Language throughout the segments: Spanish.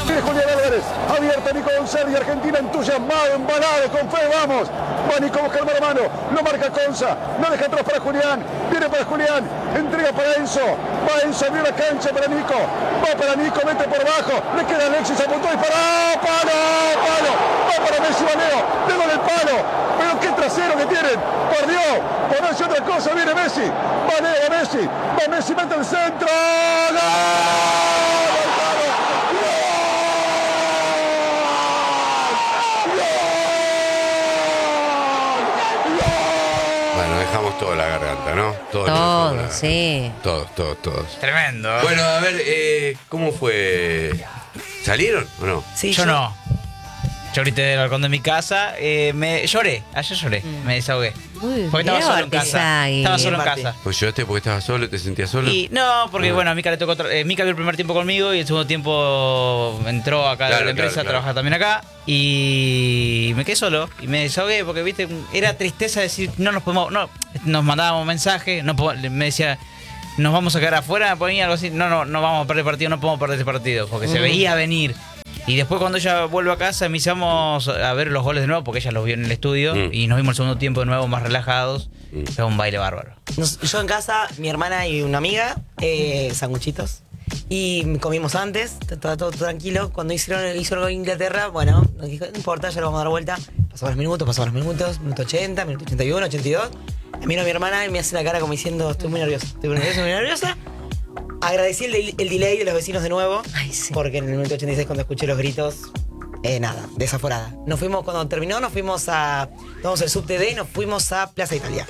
Tiene Julián Álvarez, abierto Nico González y Argentina entusiasmado, embalado, con fe, vamos. Va Nico a buscar mano a mano, lo marca Conza, no deja atrás para Julián, viene para Julián, entrega para Enzo, va Enzo, abrió la cancha para Nico, va para Nico, mete por abajo, le queda Alexis, apuntó y paró, palo, va para Messi, Valeo, dedo del palo, pero qué trasero que tienen, por Dios, por no decir otra cosa, viene Messi, va Messi, mete el centro, ¡gol! Dejamos toda la garganta, ¿no? Todos, sí. Todos. Tremendo. Bueno, a ver, ¿cómo fue? ¿Salieron o no? Sí, yo no. Yo grité del balcón de mi casa, lloré, ayer lloré, me desahogué. Porque estaba solo en casa. Estaba solo en casa. Pues lloraste porque estabas solo, te sentías solo. Y no, porque bueno, a Mica le tocó Mica vio el primer tiempo conmigo y el segundo tiempo entró acá a la empresa a trabajar también acá. Y me quedé solo y me desahogué porque viste, era tristeza decir, no nos podemos, no, nos mandábamos mensajes, me decía, nos vamos a quedar afuera, me ponía algo así, no vamos a perder partido, no podemos perder ese partido, porque se veía venir. Y después cuando ella vuelve a casa, empezamos a ver los goles de nuevo, porque ella los vio en el estudio, y nos vimos el segundo tiempo de nuevo más relajados. Fue un baile bárbaro. Yo en casa, mi hermana y una amiga, sanguchitos. Y comimos antes, todo tranquilo. Cuando hizo el gol Inglaterra, bueno, nos dijo, no importa, ya lo vamos a dar vuelta. Pasaban los minutos, minuto 80, minuto 81, 82. A mí no, mi hermana, y me hace la cara como diciendo, estoy muy nerviosa. Agradecí el delay de los vecinos de nuevo. Ay, sí. Porque en el minuto 86, cuando escuché los gritos, nada, desaforada. Cuando terminó, tomamos el subte D y nos fuimos a Plaza Italia.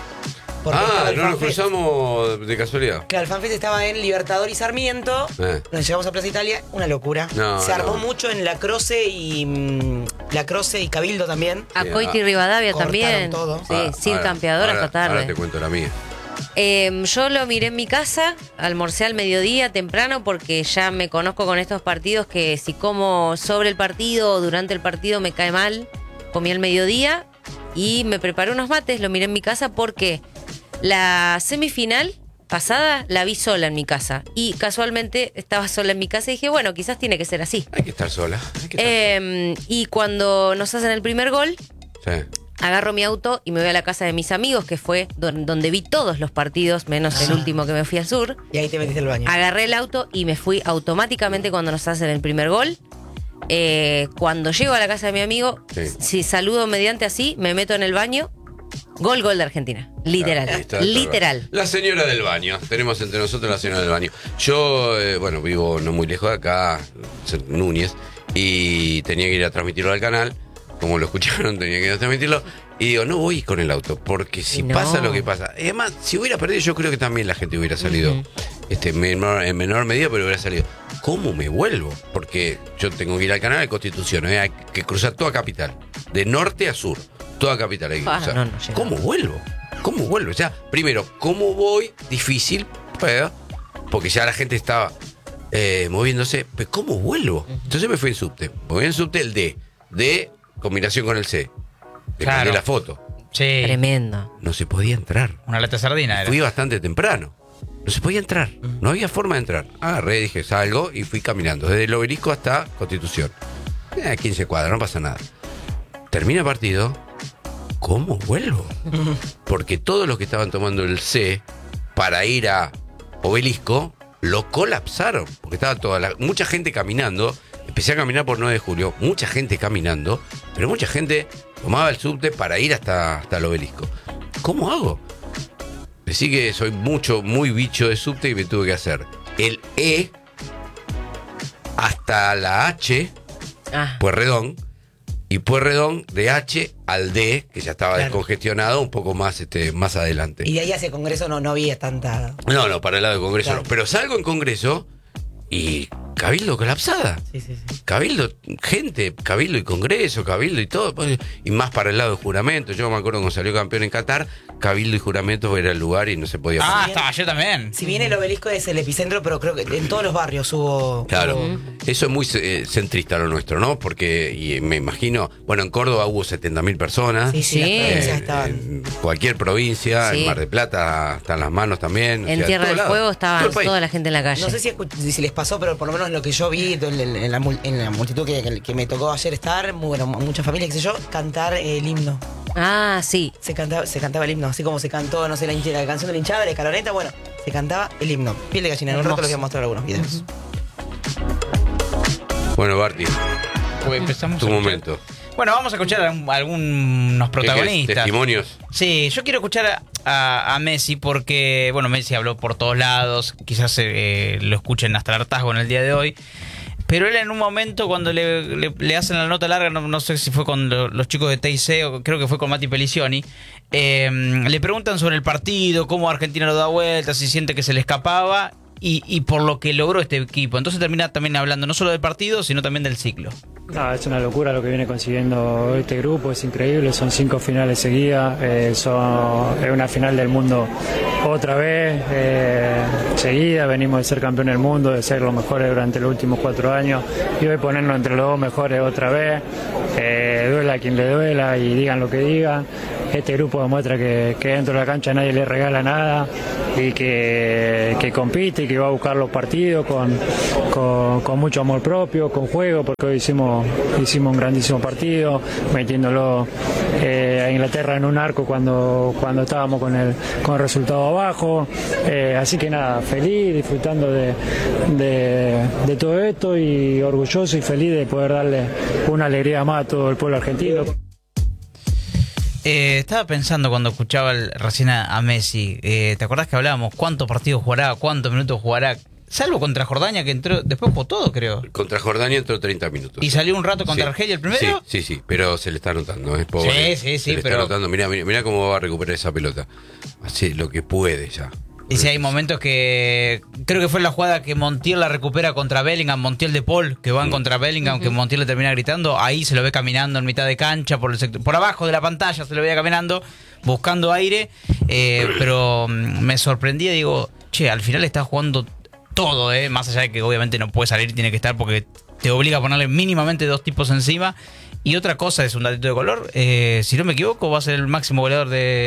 No nos cruzamos de casualidad. Claro, el fanfest estaba en Libertador y Sarmiento. Nos llegamos a Plaza Italia, una locura. Se armó mucho en La Croce y Cabildo también. Acoiti y Rivadavia también. Todo. Sí, sin campeador hasta tarde. Ahora te cuento la mía. Yo lo miré en mi casa, almorcé al mediodía temprano porque ya me conozco con estos partidos que si como sobre el partido o durante el partido me cae mal, comí al mediodía y me preparé unos mates, lo miré en mi casa porque la semifinal pasada la vi sola en mi casa y casualmente estaba sola en mi casa y dije, bueno, quizás tiene que ser así. Hay que estar sola. Y cuando nos hacen el primer gol... Sí. Agarro mi auto y me voy a la casa de mis amigos, que fue donde vi todos los partidos, menos el último que me fui al sur. Y ahí te metiste al baño. Agarré el auto y me fui automáticamente cuando nos hacen el primer gol. Cuando llego a la casa de mi amigo, si saludo mediante así, me meto en el baño. Gol de Argentina. Literal. Literal. La señora del baño. Tenemos entre nosotros la señora del baño. Yo, vivo no muy lejos de acá, Núñez, y tenía que ir a transmitirlo al canal. Como lo escucharon, tenía que ir a transmitirlo. Y digo, no voy con el auto, porque si pasa lo que pasa. Además, si hubiera perdido, yo creo que también la gente hubiera salido en menor medida, pero hubiera salido. ¿Cómo me vuelvo? Porque yo tengo que ir al canal de Constitución, hay que cruzar toda Capital, de norte a sur, toda Capital hay que cruzar. ¿Cómo vuelvo? O sea, primero, ¿cómo voy? Difícil, porque ya la gente estaba moviéndose, pero ¿cómo vuelvo? Entonces me fui en subte. Me voy en subte el D combinación con el C. Le mandé la foto. Sí. Tremendo. No se podía entrar. Una lata de sardina era. Fui bastante temprano. No se podía entrar. No había forma de entrar. Agarré, dije, salgo y fui caminando. Desde el Obelisco hasta Constitución. 15 cuadras, no pasa nada. Termina el partido. ¿Cómo vuelvo? Porque todos los que estaban tomando el C para ir a Obelisco lo colapsaron. Porque estaba mucha gente caminando. Empecé a caminar por 9 de julio, mucha gente caminando, pero mucha gente tomaba el subte para ir hasta el Obelisco. ¿Cómo hago? Decí que soy muy bicho de subte y me tuve que hacer el E hasta la H, Pueyrredón, y Pueyrredón de H al D, que ya estaba descongestionado, un poco más adelante. Y de ahí hacia el Congreso no había tanta... No, para el lado del Congreso no. Pero salgo en Congreso y... Cabildo colapsada. Sí. Cabildo, gente, Cabildo y Congreso, Cabildo y todo. Y más para el lado de juramento. Yo me acuerdo cuando salió campeón en Qatar, Cabildo y juramento era el lugar y no se podía poner. Estaba yo también. Si bien el Obelisco es el epicentro, pero creo que en todos los barrios hubo... Claro, eso es muy centrista lo nuestro, ¿no? Porque y me imagino, en Córdoba hubo 70.000 personas. Sí. Las provincias estaban... En cualquier provincia, en Mar del Plata están las manos también. En Tierra del Fuego estaba toda la gente en la calle. No sé si les pasó, pero por lo menos menos lo que yo vi en la multitud que me tocó ayer estar, mucha familia, qué sé yo, cantar el himno. Ah, sí. Se cantaba el himno, así como se cantó, no sé, la canción de la hinchada, la escaloneta, bueno, se cantaba el himno. Piel de gallina, en un rato les voy a mostrar algunos videos. Bueno, Barty, Pues empezamos tu a escuchar. momento. Bueno, vamos a escuchar algunos protagonistas. ¿Testimonios? Sí, yo quiero escuchar a Messi porque, bueno, Messi habló por todos lados, quizás lo escuchen hasta el hartazgo en el día de hoy, pero él en un momento cuando le hacen la nota larga, no sé si fue con los chicos de TIC o creo que fue con Mati Pelicioni, le preguntan sobre el partido, cómo Argentina lo da vuelta, si siente que se le escapaba y por lo que logró este equipo. Entonces termina también hablando no solo del partido, sino también del ciclo. No, es una locura lo que viene consiguiendo este grupo, es increíble, son 5 finales seguidas, es una final del mundo otra vez, seguida, venimos de ser campeón del mundo, de ser los mejores durante los últimos 4 años y hoy ponernos entre los 2 mejores otra vez, duela a quien le duela y digan lo que digan. Este grupo demuestra que dentro de la cancha nadie le regala nada y que compite y que va a buscar los partidos con mucho amor propio, con juego, porque hoy hicimos un grandísimo partido, metiéndolo a Inglaterra en un arco cuando estábamos con el resultado abajo. Así que nada, feliz, disfrutando de todo esto y orgulloso y feliz de poder darle una alegría más a todo el pueblo argentino. Estaba pensando cuando escuchaba recién a Messi, ¿te acordás que hablábamos cuántos partidos jugará, cuántos minutos jugará? Salvo contra Jordania, que entró, después jugó todo, creo. Contra Jordania entró 30 minutos. ¿Y salió un rato contra Argelia el primero? Sí, pero se le está notando, es pobre. Sí, se le pero... está notando, mirá cómo va a recuperar esa pelota. Así lo que puede ya. Y si hay momentos que... Creo que fue la jugada que Montiel la recupera contra Bellingham, Montiel de Paul, que van contra Bellingham, que Montiel le termina gritando. Ahí se lo ve caminando en mitad de cancha, por abajo de la pantalla se lo veía caminando, buscando aire. Pero me sorprendía, digo, che, al final está jugando todo, más allá de que obviamente no puede salir y tiene que estar porque te obliga a ponerle mínimamente 2 tipos encima. Y otra cosa, es un datito de color, si no me equivoco va a ser el máximo goleador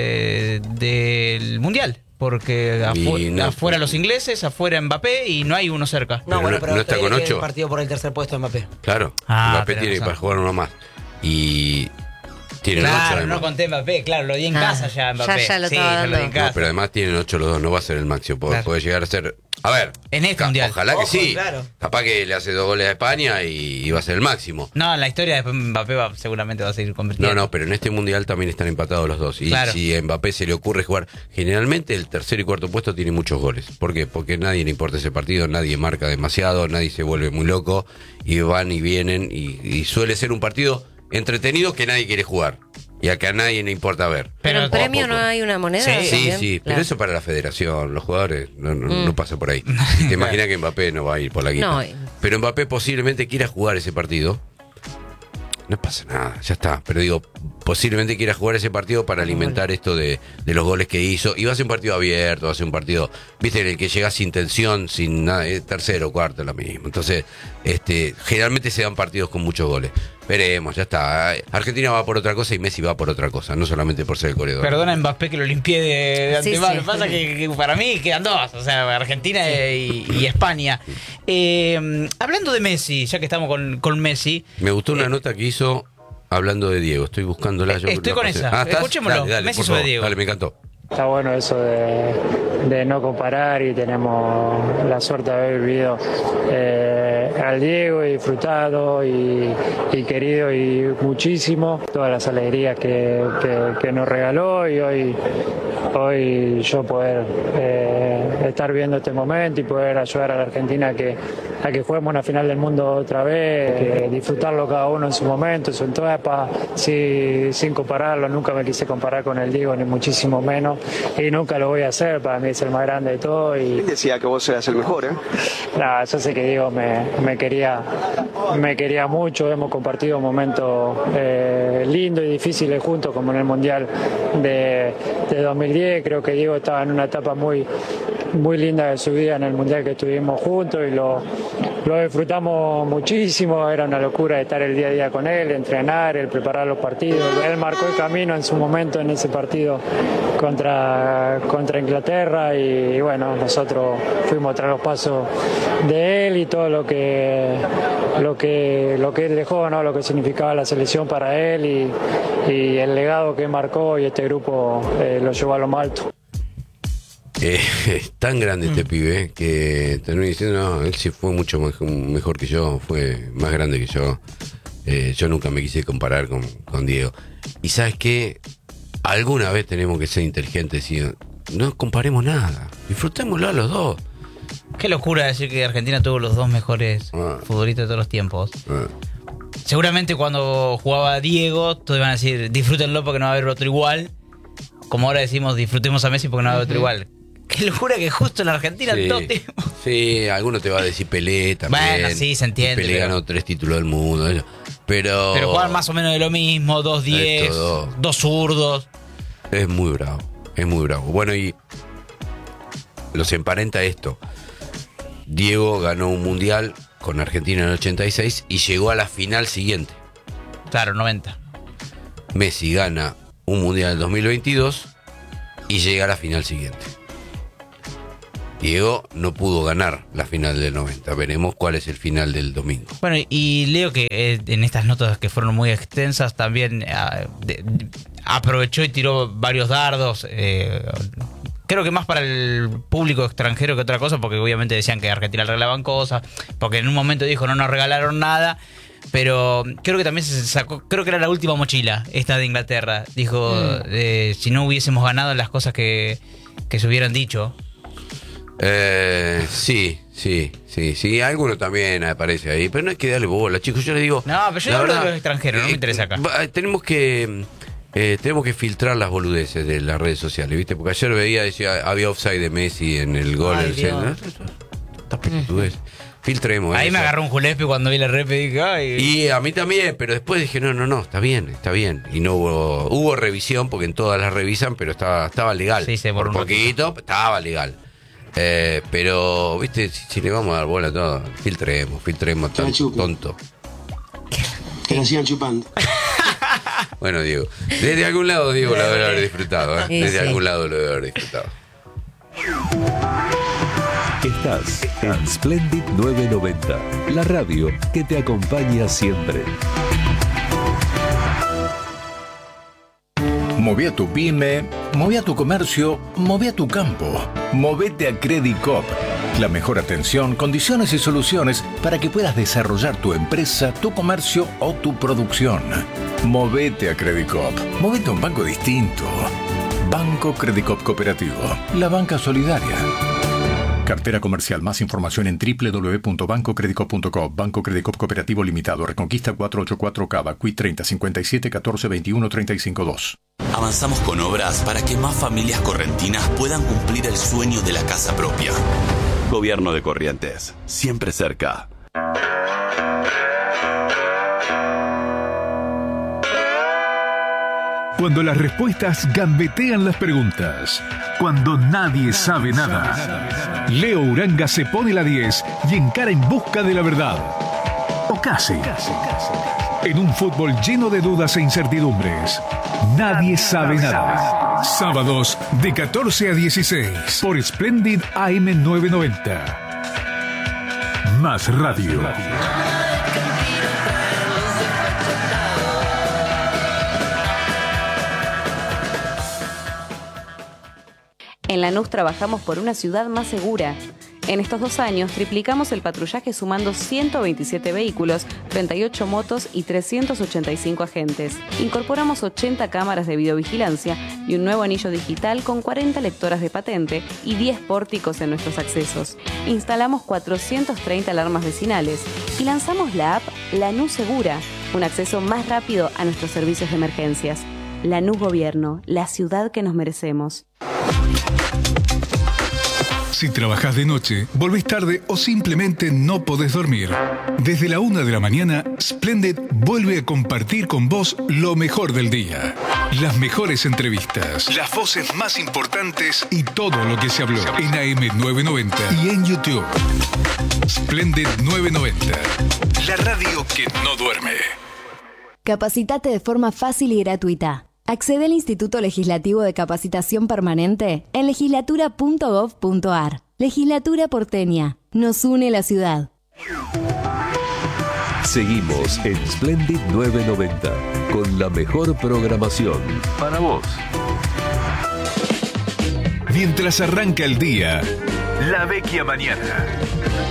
del Mundial. Porque afuera los ingleses, afuera Mbappé y no hay uno cerca. No, bueno, pero no está con 8. El partido por el tercer puesto de Mbappé. Claro, Mbappé tiene para jugar uno más. Y tienen 8 Claro, además. no conté Mbappé, claro, lo di en casa ya Mbappé. Ya lo sí, estaba ya lo di en dando. casa. No, pero además tienen 8 los dos, no va a ser el máximo. Claro. Puede llegar a ser. A ver, En este mundial. ojalá que Ojo, sí. claro. Capaz que le hace 2 goles a España y va a ser el máximo. No, en la historia después Mbappé seguramente va a seguir convirtiendo. No, pero en este mundial también están empatados los dos. Y Claro. si a Mbappé se le ocurre jugar, generalmente el tercer y cuarto puesto tiene muchos goles. ¿Por qué? Porque a nadie le importa ese partido, nadie marca demasiado, nadie se vuelve muy loco y van y vienen y suele ser un partido entretenido que nadie quiere jugar y a que a nadie le importa ver. Pero en Poco a premio poco. no hay una moneda. Sí, también? Sí, pero Claro. eso para la federación, los jugadores no pasa por ahí. Y te imaginas que Mbappé no va a ir por la guita. No. Pero Mbappé posiblemente quiera jugar ese partido. No pasa nada, ya está. Pero digo, posiblemente quiera jugar ese partido para alimentar esto de los goles que hizo. Y va a ser un partido abierto, va a ser un partido, viste, en el que llega sin tensión, sin nada, tercero, cuarto, lo mismo. Entonces, generalmente se dan partidos con muchos goles. Veremos, ya está. Argentina va por otra cosa y Messi va por otra cosa, no solamente por ser el goleador. Perdona Mbappé que lo limpié de Sí, antemano. sí. Lo que pasa que para mí quedan 2, o sea, Argentina y España. Hablando de Messi, ya que estamos con Messi. Me gustó una nota que hizo hablando de Diego. Estoy buscándola. Estoy con esa. ¿estás? Escuchémoslo. Dale, Messi por sobre favor. Diego. Dale, me encantó. Está bueno eso de no comparar y tenemos la suerte de haber vivido al Diego y disfrutado y querido y muchísimo todas las alegrías que nos regaló y hoy yo poder estar viendo este momento y poder ayudar a la Argentina a que juguemos una final del mundo otra vez, que disfrutarlo cada uno en su momento, en su etapa, sin compararlo. Nunca me quise comparar con el Diego, ni muchísimo menos, y nunca lo voy a hacer. Para mí es el más grande de todo. Y decía que vos eras el mejor, ¿eh? nada, yo sé que Diego me quería mucho. Hemos compartido momentos lindos y difíciles juntos, como en el Mundial de 2010. Creo que Diego estaba en una etapa muy muy linda de su vida en el Mundial que estuvimos juntos y lo disfrutamos muchísimo. Era una locura estar el día a día con él, entrenar, el preparar los partidos. Él marcó el camino en su momento en ese partido contra Inglaterra y bueno, nosotros fuimos tras los pasos de él y todo lo que él dejó, ¿no? Lo que significaba la selección para él y el legado que marcó, y este grupo lo llevó a lo más alto. Es tan grande este pibe que terminé diciendo, no, él sí fue mucho mejor que yo, fue más grande que yo. Yo nunca me quise comparar con Diego. Y ¿sabes qué? Alguna vez tenemos que ser inteligentes y no comparemos nada, disfrutémoslo a los dos. Qué locura decir que Argentina tuvo los dos mejores futbolistas de todos los tiempos. Seguramente cuando jugaba Diego, todos iban a decir, disfrútenlo porque no va a haber otro igual. Como ahora decimos, disfrutemos a Messi porque no va a haber otro igual. Qué locura que justo en la Argentina todo tiempo. Sí, alguno te va a decir Pelé también. Bueno, sí, se entiende. Pelé ganó 3 títulos del mundo. Pero juegan más o menos de lo mismo, 2-10, 2 zurdos. Es muy bravo, es muy bravo. Bueno, y los emparenta esto. Diego ganó un mundial con Argentina en el 86 y llegó a la final siguiente. Claro, 90. Messi gana un mundial en el 2022 y llega a la final siguiente. Diego no pudo ganar la final del 90. Veremos cuál es el final del domingo. Bueno, y leo que en estas notas que fueron muy extensas también aprovechó y tiró varios dardos. Creo que más para el público extranjero que otra cosa, porque obviamente decían que Argentina regalaban cosas, porque en un momento dijo no nos regalaron nada. Pero creo que también se sacó, creo que era la última mochila esta de Inglaterra. Dijo, si no hubiésemos ganado las cosas que se hubieran dicho. Sí, alguno también aparece ahí, pero no hay que darle bola, chicos. Yo les digo, no, pero yo hablo de los extranjeros, no me interesa acá. Tenemos que filtrar las boludeces de las redes sociales, ¿viste? Porque ayer decía, había offside de Messi en el gol del centro. Estas pelotudez. Filtremos. Ahí eso. me agarró un julepe cuando vi la rep y dije, ay. Y a mí también, pero después dije, no, está bien. Y no hubo revisión, porque en todas las revisan, pero estaba legal. Sí, por un poquito, estaba legal. Pero, viste, si le vamos a dar bola a todo, filtremos tan tonto. Que la sigan chupando. Bueno, Diego, desde algún lado Diego lo debe haber disfrutado, ¿eh? Sí, Desde sí. algún lado lo debe haber disfrutado. Estás en Splendid 990, la radio que te acompaña siempre. Moví a tu pyme, moví a tu comercio, moví a tu campo. Movete a Credit Coop. La mejor atención, condiciones y soluciones para que puedas desarrollar tu empresa, tu comercio o tu producción. Movete a Credit Coop. Movete a un banco distinto. Banco Credit Coop Cooperativo. La banca solidaria. Cartera comercial. Más información en www.bancocreditcoop.com. Banco Credit Coop Cooperativo Limitado. Reconquista 484 Cava. Cui 30 57 14 21 35 2. Avanzamos con obras para que más familias correntinas puedan cumplir el sueño de la casa propia. Gobierno de Corrientes. Siempre cerca. Cuando las respuestas gambetean las preguntas. Cuando nadie sabe nada. Leo Uranga se pone la 10 y encara en busca de la verdad. O casi. En un fútbol lleno de dudas e incertidumbres. Nadie sabe nada. Sábados de 14 a 16 por Splendid AM 990. Más radio. En Lanús trabajamos por una ciudad más segura. En estos 2 años triplicamos el patrullaje sumando 127 vehículos, 38 motos y 385 agentes. Incorporamos 80 cámaras de videovigilancia y un nuevo anillo digital con 40 lectoras de patente y 10 pórticos en nuestros accesos. Instalamos 430 alarmas vecinales y lanzamos la app Lanús Segura, un acceso más rápido a nuestros servicios de emergencias. Lanús Gobierno, la ciudad que nos merecemos. Si trabajas de noche, volvés tarde o simplemente no podés dormir, desde la 1 de la mañana, Splendid vuelve a compartir con vos lo mejor del día. Las mejores entrevistas, las voces más importantes y todo lo que se habló en AM990 y en YouTube. Splendid 990, la radio que no duerme. Capacitate de forma fácil y gratuita. Accede al Instituto Legislativo de Capacitación Permanente en legislatura.gov.ar. Legislatura porteña. Nos une la ciudad. Seguimos en Splendid 990 con la mejor programación para vos. Mientras arranca el día, la vecchia mañana.